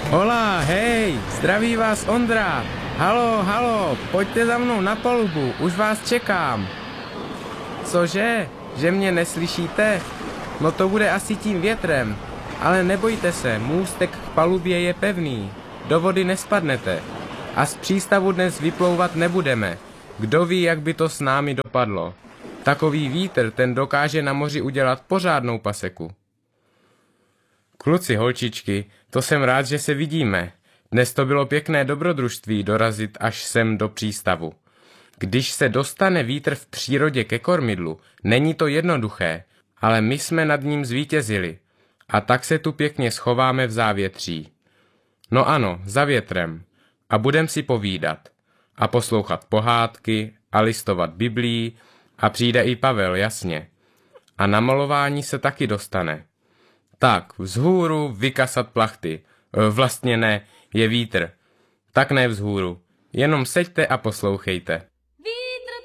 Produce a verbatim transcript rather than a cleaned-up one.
Hola, hej, zdraví vás Ondra. Halo, halo, pojďte za mnou na palubu, už vás čekám. Cože, že mě neslyšíte? No to bude asi tím větrem, ale nebojte se, můstek k palubě je pevný, do vody nespadnete. A z přístavu dnes vyplouvat nebudeme, kdo ví, jak by to s námi dopadlo. Takový vítr, ten dokáže na moři udělat pořádnou paseku. Kluci, holčičky, to jsem rád, že se vidíme. Dnes to bylo pěkné dobrodružství dorazit až sem do přístavu. Když se dostane vítr v přírodě ke kormidlu, není to jednoduché, ale my jsme nad ním zvítězili. A tak se tu pěkně schováme v závětří. No ano, za větrem. A budem si povídat. A poslouchat pohádky a listovat biblí a přijde i Pavel, jasně. A na malování se taky dostane. Tak, vzhůru vykasat plachty. E, vlastně ne, je vítr. Tak ne vzhůru. Jenom seďte a poslouchejte.